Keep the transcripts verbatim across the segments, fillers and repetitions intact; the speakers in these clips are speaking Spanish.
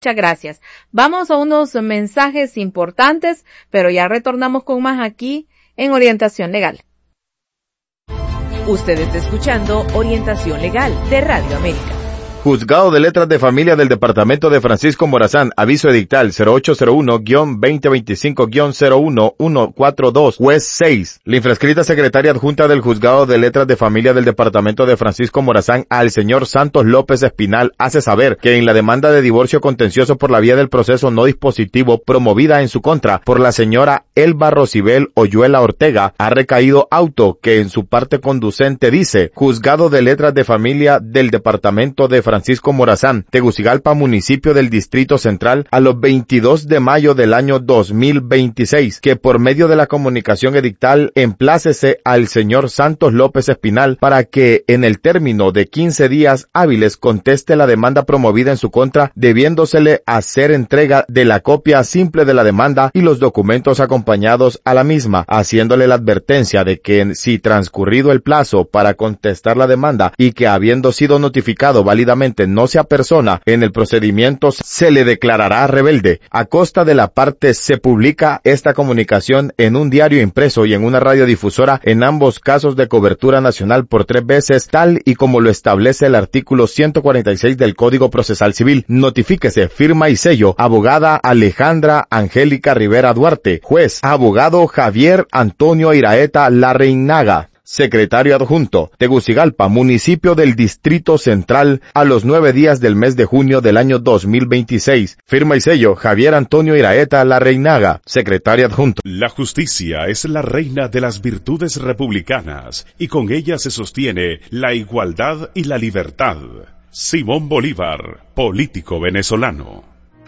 Muchas gracias. Vamos a unos mensajes importantes, pero ya retornamos con más aquí en Orientación Legal. Usted está escuchando Orientación Legal de Radio América. Juzgado de Letras de Familia del Departamento de Francisco Morazán, aviso edictal cero ocho cero uno guión veinte veinticinco guión cero uno uno cuatro dos, juez seis. La infrascrita secretaria adjunta del Juzgado de Letras de Familia del Departamento de Francisco Morazán al señor Santos López Espinal hace saber que en la demanda de divorcio contencioso por la vía del proceso no dispositivo promovida en su contra por la señora Elba Rosibel Oyuela Ortega ha recaído auto que en su parte conducente dice: Juzgado de Letras de Familia del Departamento de Francisco Morazán, Tegucigalpa, municipio del Distrito Central, a los veintidós de mayo del año dos mil veintiséis, que por medio de la comunicación edictal emplácese al señor Santos López Espinal para que en el término de quince días hábiles conteste la demanda promovida en su contra, debiéndosele hacer entrega de la copia simple de la demanda y los documentos acompañados a la misma, haciéndole la advertencia de que si transcurrido el plazo para contestar la demanda y que habiendo sido notificado válidamente no se apersona en el procedimiento, se le declarará rebelde. A costa de la parte se publica esta comunicación en un diario impreso y en una radiodifusora, en ambos casos de cobertura nacional por tres veces, tal y como lo establece el artículo ciento cuarenta y seis del Código Procesal Civil. Notifíquese, firma y sello, abogada Alejandra Angélica Rivera Duarte, juez, abogado Javier Antonio Iraeta Larreinaga, secretario adjunto, Tegucigalpa, municipio del Distrito Central, a los nueve días del mes de junio del año dos mil veintiséis. Firma y sello, Javier Antonio Iraeta Larreinaga, secretario adjunto. La justicia es la reina de las virtudes republicanas, y con ella se sostiene la igualdad y la libertad. Simón Bolívar, político venezolano.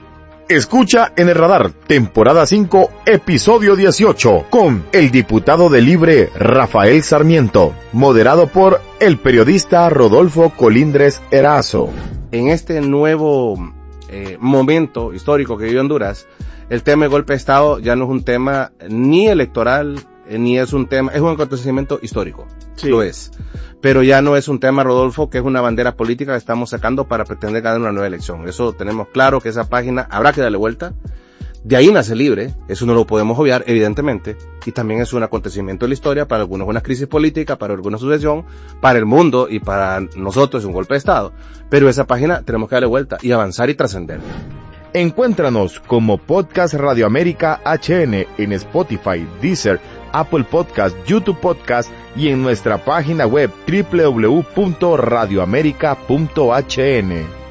Escucha en el radar, temporada cinco, episodio dieciocho, con el diputado de Libre Rafael Sarmiento, moderado por el periodista Rodolfo Colindres Erazo. En este nuevo eh, momento histórico que vive Honduras, el tema de golpe de Estado ya no es un tema ni electoral, eh, ni es un tema, es un acontecimiento histórico, sí. Lo es. Pero ya no es un tema, Rodolfo, que es una bandera política que estamos sacando para pretender ganar una nueva elección. Eso tenemos claro que esa página habrá que darle vuelta. De ahí nace Libre, eso no lo podemos obviar, evidentemente, y también es un acontecimiento de la historia, para algunos una crisis política, para algunos sucesión, para el mundo y para nosotros es un golpe de Estado. Pero esa página tenemos que darle vuelta y avanzar y trascender. Encuéntranos como Podcast Radio América H N en Spotify, Deezer, Apple Podcast, YouTube Podcast y en nuestra página web doble u doble u doble u punto radio américa punto h n.